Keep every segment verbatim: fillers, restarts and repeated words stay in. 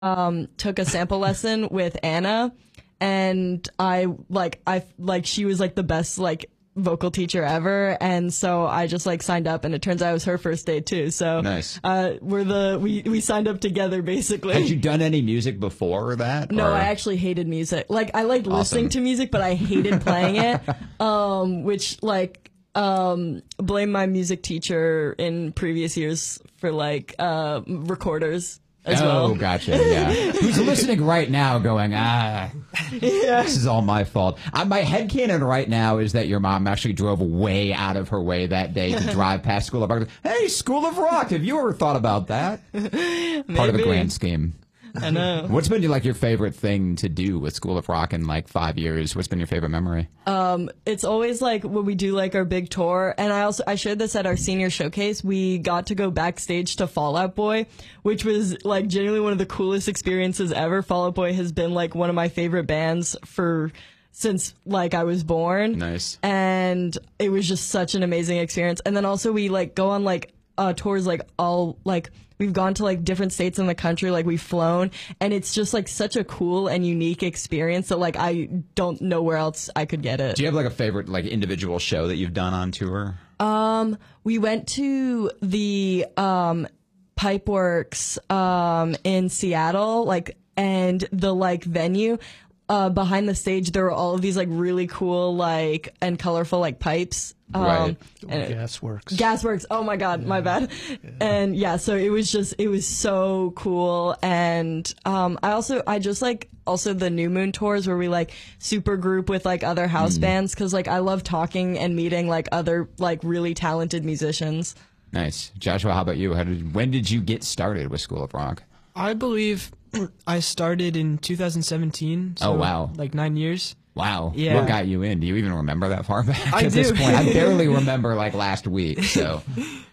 um, took a sample lesson with Anna, and I like I like she was like the best like vocal teacher ever, and so I just like signed up, and it turns out it was her first day too. So nice. Uh, we're the we we signed up together basically. Had you done any music before that? No, or? I actually hated music. Like I liked Awesome. listening to music, but I hated playing it. Um, which like um blame my music teacher in previous years for like uh recorders. As oh, well. Gotcha. Yeah. Who's listening right now going, ah, Yeah. this is all my fault. Uh, my headcanon right now is that your mom actually drove way out of her way that day to drive past School of Rock. Hey, School of Rock, have you ever thought about that? Part of the grand scheme. I know. What's been like your favorite thing to do with School of Rock in like five years? What's been your favorite memory? Um, it's always like when we do like our big tour, and I also I shared this at our senior showcase. We got to go backstage to Fall Out Boy, which was like genuinely one of the coolest experiences ever. Fall Out Boy has been like one of my favorite bands for since like I was born. Nice. And it was just such an amazing experience. And then also we like go on like uh, tours like all like. We've gone to like different states in the country, like we've flown, and it's just like such a cool and unique experience that like I don't know where else I could get it. Do you have like a favorite like individual show that you've done on tour? Um, we went to the um Pipeworks um in Seattle, like, and the like venue. Uh, behind the stage, there were all of these like really cool, like, and colorful like pipes. Um, Right. and Gasworks. Gasworks. Oh my God, yeah. My bad. Yeah. And yeah, so it was just, it was so cool. And um, I also, I just like also the New Moon tours where we like super group with like other house mm. bands, because like I love talking and meeting like other like really talented musicians. Nice. Joshua, how about you? How did, when did you get started with School of Rock? I believe I started in two thousand seventeen. So oh, wow. Like nine years. Wow. Yeah. What got you in? Do you even remember that far back I at do. this point? I barely remember like last week, so.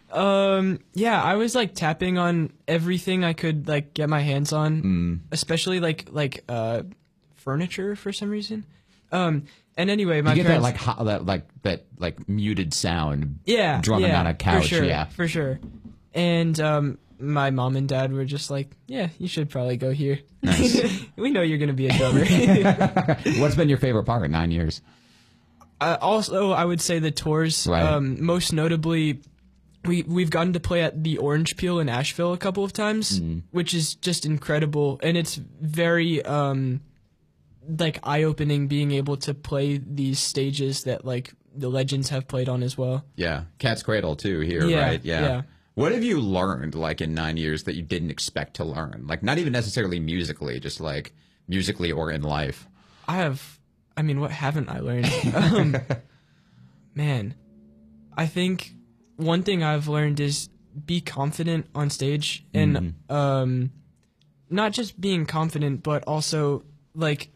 Um, yeah, I was like tapping on everything I could like get my hands on, mm. especially like like uh furniture for some reason. Um, and anyway, my you get parents, that like hot, that like that like muted sound. Yeah, drumming yeah, on a couch. For sure, yeah, for sure. And um, my mom and dad were just like, "Yeah, you should probably go here. Nice. We know you're gonna be a drummer." What's been your favorite part? Nine years. Uh, also, I would say the tours. Right. Um, most notably, we we've gotten to play at the Orange Peel in Asheville a couple of times, mm. which is just incredible, and it's very um, like eye-opening being able to play these stages that like the legends have played on as well. Yeah, Cat's Cradle too here, yeah, right? Yeah. yeah. What have you learned like in nine years that you didn't expect to learn? Like not even necessarily musically, just like musically or in life. I have. I mean, what haven't I learned? um, man, I think one thing I've learned is be confident on stage, and mm-hmm. um, not just being confident, but also like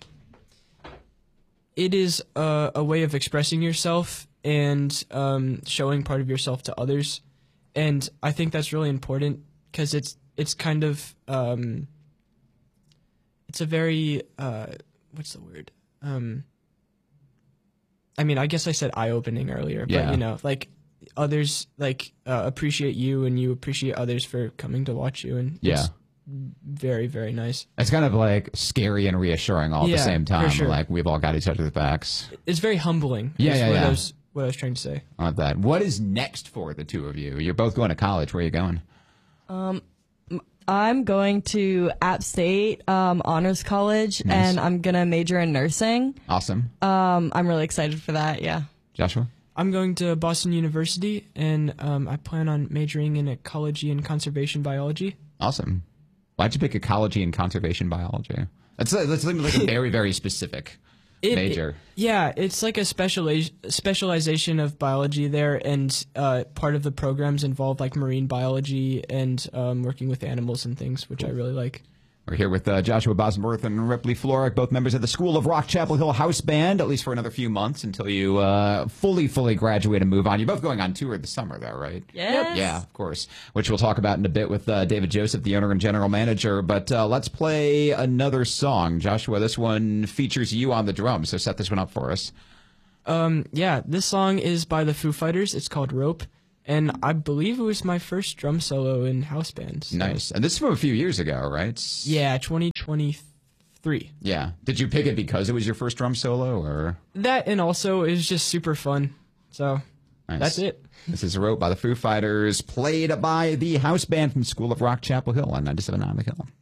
it is a, a way of expressing yourself and um, showing part of yourself to others, and I think that's really important because it's it's kind of um, it's a very uh, what's the word? Um, I mean, I guess I said eye-opening earlier, but yeah. you know, like others like uh, appreciate you, and you appreciate others for coming to watch you, and yeah. it's very, very nice. It's kind of like scary and reassuring all yeah, at the same time. Sure. Like we've all got each other's backs. It's very humbling. Yeah, yeah, what yeah. I was, what I was trying to say. I love that. What is next for the two of you? You're both going to college. Where are you going? Um. I'm going to App State um, Honors College, nice. and I'm going to major in nursing. Awesome. Um, I'm really excited for that, yeah. Joshua? I'm going to Boston University, and um, I plan on majoring in ecology and conservation biology. Awesome. Why'd you pick ecology and conservation biology? That's, that's like a very, very specific it, major. It, yeah, it's like a specializ- specialization of biology there, and uh, part of the programs involve like marine biology and um, working with animals and things, which cool. I really like. We're here with uh, Joshua Bosworth and Ripley Florek, both members of the School of Rock Chapel Hill House Band, at least for another few months until you uh, fully, fully graduate and move on. You're both going on tour this summer, though, right? Yes. Yeah, of course, which we'll talk about in a bit with uh, David Joseph, the owner and general manager. But uh, let's play another song. Joshua, this one features you on the drums, so set this one up for us. Um, yeah, this song is by the Foo Fighters. It's called Rope. and I believe it was my first drum solo in house band. So. Nice. And this is from a few years ago, right? Yeah, twenty twenty-three. Yeah. Did you pick it because it was your first drum solo, or? That, and also it was just super fun. So Nice. that's it. This is Wrote by the Foo Fighters, played by the house band from School of Rock, Chapel Hill on ninety-seven point nine The Hill.